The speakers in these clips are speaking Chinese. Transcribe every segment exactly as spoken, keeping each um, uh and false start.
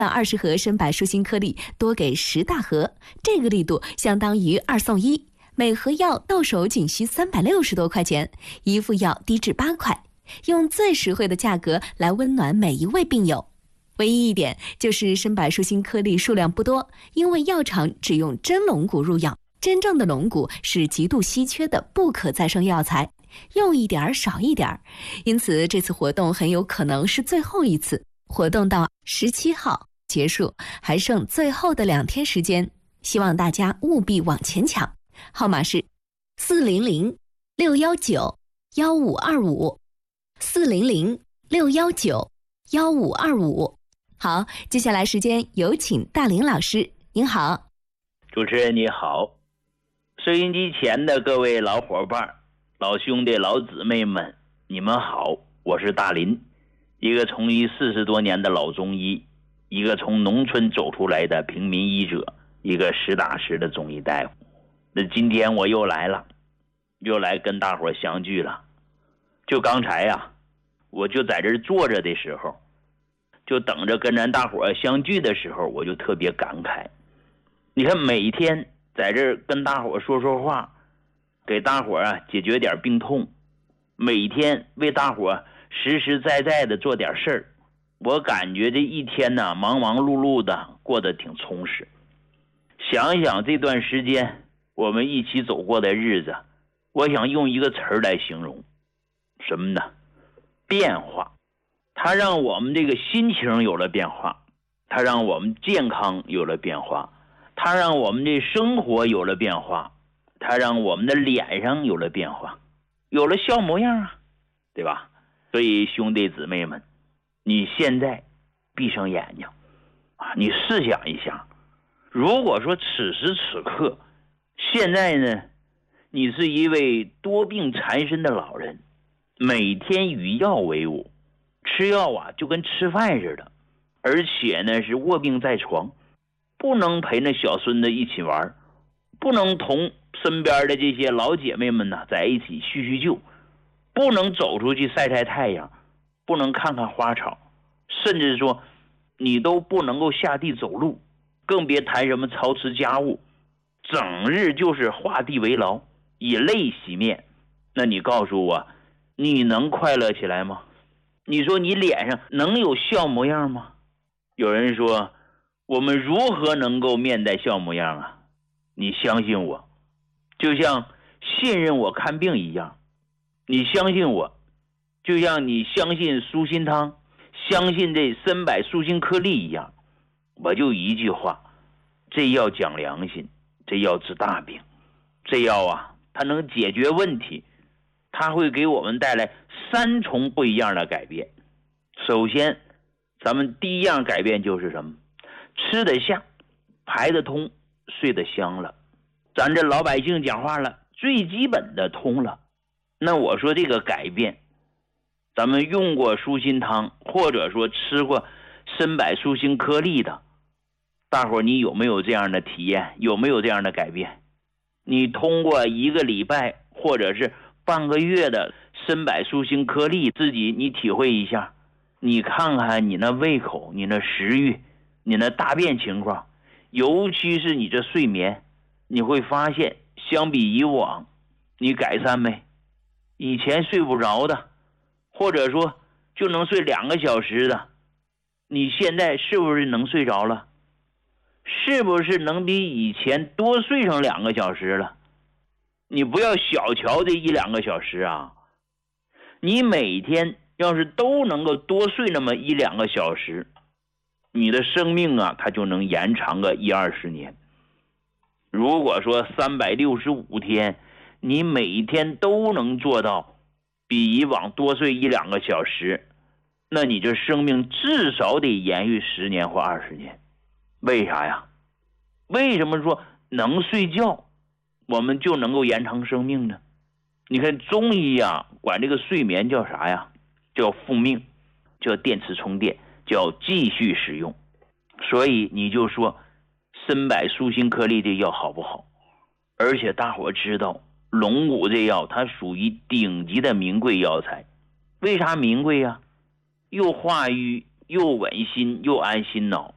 把二十盒深柏舒心颗粒多给十大盒，这个力度相当于二送一，每盒药到手仅需三百六十多块钱，一副药低至八块，用最实惠的价格来温暖每一位病友。唯一一点就是深柏舒心颗粒数量不多，因为药厂只用真龙骨入药，真正的龙骨是极度稀缺的不可再生药材，用一点少一点，因此这次活动很有可能是最后一次，活动到十七号结束，还剩最后的两天时间，希望大家务必往前抢。号码是四零零六一九一五二五，四零零六一九一五二五。好，接下来时间有请大林老师。您好。 主持人你好，收音机前的各位老伙伴、老兄弟、老姊妹们，你们好，我是大林，一个从医四十多年的老中医，一个从农村走出来的平民医者，一个实打实的中医大夫。那今天我又来了，又来跟大伙相聚了。就刚才呀、啊，我就在这儿坐着的时候，就等着跟咱大伙相聚的时候，我就特别感慨。你看每天在这儿跟大伙说说话，给大伙啊解决点病痛，每天为大伙实实在在的做点事儿，我感觉这一天呢忙忙碌碌的过得挺充实。想一想这段时间我们一起走过的日子，我想用一个词儿来形容，什么呢？变化。它让我们这个心情有了变化，它让我们健康有了变化，它让我们这生活有了变化，它让我们的脸上有了变化，有了笑模样啊，对吧？所以兄弟姊妹们，你现在闭上眼睛啊，你试想一下，如果说此时此刻现在呢，你是一位多病缠身的老人，每天与药为伍，吃药啊就跟吃饭似的，而且呢是卧病在床，不能陪那小孙子一起玩，不能同身边的这些老姐妹们呢在一起叙叙旧，不能走出去晒晒太阳，不能看看花草，甚至说你都不能够下地走路，更别谈什么操持家务，整日就是画地为牢，以泪洗面。那你告诉我，你能快乐起来吗？你说你脸上能有笑模样吗？有人说，我们如何能够面带笑模样啊？你相信我，就像信任我看病一样，你相信我，就像你相信舒心汤，相信这深柏舒心颗粒一样。我就一句话，这药讲良心，这药治大病，这药啊它能解决问题，它会给我们带来三重不一样的改变。首先咱们第一样改变就是什么？吃得下，排得通，睡得香了。咱这老百姓讲话了，最基本的通了。那我说这个改变，咱们用过舒心汤或者说吃过深柏舒心颗粒的大伙，你有没有这样的体验？有没有这样的改变？你通过一个礼拜或者是半个月的深柏舒心颗粒，自己你体会一下，你看看你那胃口，你那食欲，你那大便情况，尤其是你这睡眠，你会发现相比以往你改善没？以前睡不着的，或者说就能睡两个小时的，你现在是不是能睡着了？是不是能比以前多睡上两个小时了？你不要小瞧这一两个小时啊，你每天要是都能够多睡那么一两个小时，你的生命啊它就能延长个一二十年。如果说三百六十五天你每天都能做到比以往多睡一两个小时，那你这生命至少得延续十年或二十年。为啥呀？为什么说能睡觉我们就能够延长生命呢？你看中医啊管这个睡眠叫啥呀？叫复命，叫电池充电，叫继续使用。所以你就说深柏舒心颗粒这药好不好？而且大伙知道龙骨这药它属于顶级的名贵药材。为啥名贵呀？又化瘀又稳心又安心脑，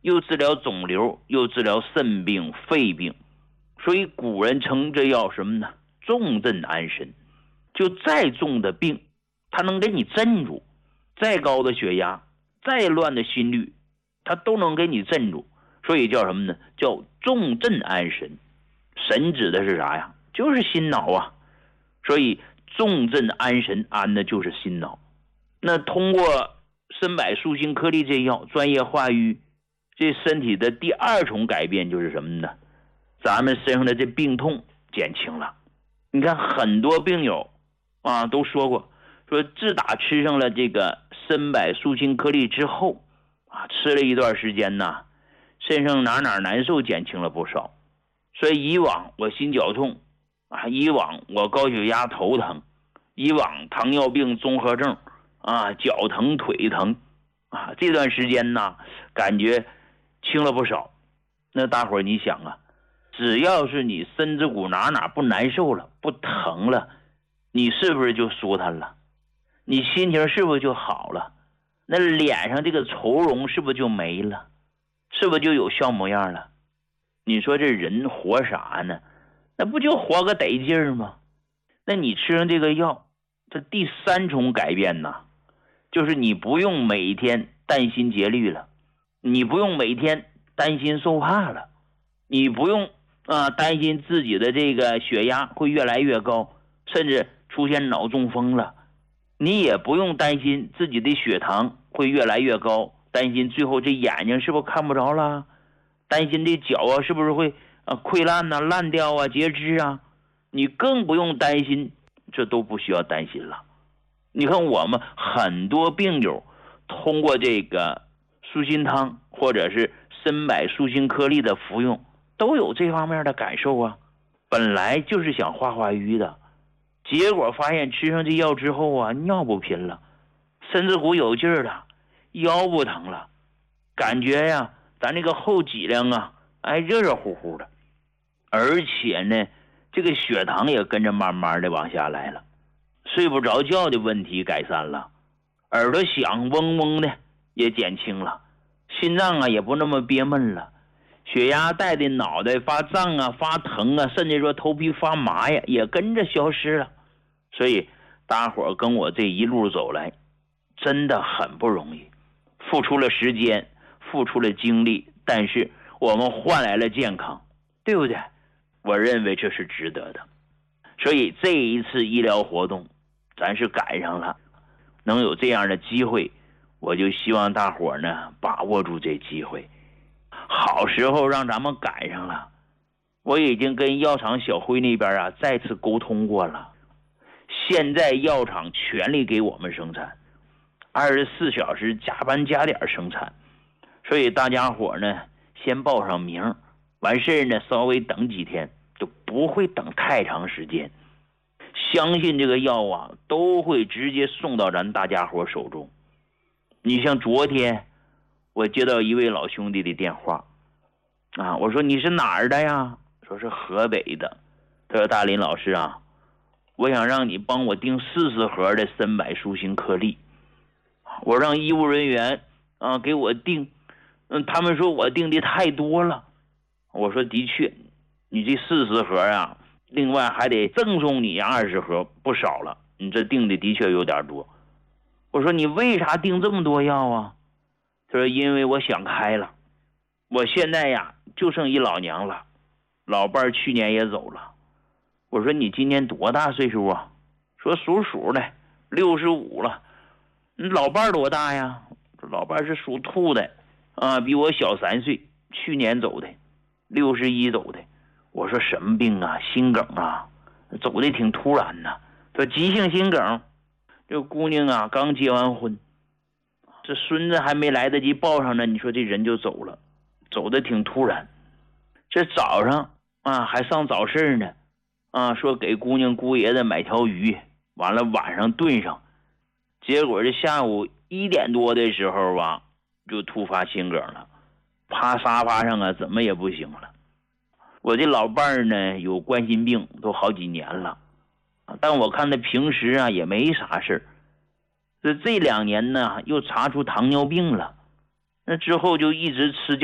又治疗肿瘤，又治疗肾病、肺病，所以古人称这药什么呢？重镇安神。就再重的病，它能给你镇住；再高的血压，再乱的心率，它都能给你镇住。所以叫什么呢？叫重镇安神。神指的是啥呀？就是心脑啊。所以重镇安神，安的就是心脑。那通过参柏舒心颗粒这药专业化瘀，这身体的第二重改变就是什么呢？咱们身上的这病痛减轻了。你看很多病友啊都说过，说自打吃上了这个参柏舒心颗粒之后啊，吃了一段时间呢，身上哪哪难受减轻了不少。所以以往我心绞痛啊，以往我高血压头疼，以往糖尿病综合症啊，脚疼腿疼啊，这段时间呢感觉轻了不少。那大伙儿你想啊，只要是你身子骨哪哪不难受了，不疼了，你是不是就舒坦了？你心情是不是就好了？那脸上这个愁容是不是就没了？是不是就有笑模样了？你说这人活啥呢？那不就活个得劲儿吗？那你吃上这个药，这第三重改变呢，就是你不用每天担心节律了，你不用每天担心受怕了，你不用啊担心自己的这个血压会越来越高，甚至出现脑中风了，你也不用担心自己的血糖会越来越高，担心最后这眼睛是不是看不着了，担心这脚啊是不是会啊溃烂啊烂掉啊截肢啊，你更不用担心，这都不需要担心了。你看我们很多病友通过这个舒心汤或者是参柏舒心颗粒的服用，都有这方面的感受啊。本来就是想化化瘀的，结果发现吃上这药之后啊，尿不频了，身子骨有劲儿了，腰不疼了，感觉呀咱这个后脊梁啊哎热热乎乎的，而且呢这个血糖也跟着慢慢的往下来了，睡不着觉的问题改善了，耳朵响嗡嗡的也减轻了，心脏啊也不那么憋闷了，血压带的脑袋发胀啊发疼啊，甚至说头皮发麻呀也跟着消失了。所以大伙儿跟我这一路走来真的很不容易，付出了时间付出了精力，但是我们换来了健康，对不对？我认为这是值得的。所以这一次医疗活动咱是赶上了，能有这样的机会，我就希望大伙儿呢把握住这机会，好时候让咱们赶上了。我已经跟药厂小辉那边啊再次沟通过了，现在药厂全力给我们生产，二十四小时加班加点生产，所以大家伙呢先报上名，完事呢稍微等几天，就不会等太长时间。相信这个药啊都会直接送到咱大家伙手中。你像昨天我接到一位老兄弟的电话啊，我说你是哪儿的呀？说是河北的。他说大林老师啊，我想让你帮我订四十盒的参柏舒心颗粒，我让医务人员啊给我订，嗯，他们说我订的太多了。我说的确，你这四十盒啊，另外还得赠送你二十盒，不少了，你这订的的确有点多。我说你为啥订这么多药啊？他说因为我想开了，我现在呀就剩一老娘了，老伴儿去年也走了。我说你今年多大岁数啊？说属鼠的，六十五了。你老伴儿多大呀？老伴儿是属兔的啊，比我小三岁，去年走的，六十一走的。我说什么病啊？心梗啊，走的挺突然呐。说急性心梗，这姑娘啊刚结完婚，这孙子还没来得及抱上呢，你说这人就走了，走的挺突然。这早上啊还上早市呢，啊说给姑娘姑爷子买条鱼，完了晚上炖上，结果这下午一点多的时候吧，就突发心梗了，趴沙发上啊怎么也不行了。我这老伴儿呢有冠心病都好几年了，但我看他平时啊也没啥事儿，这这两年呢又查出糖尿病了，那之后就一直吃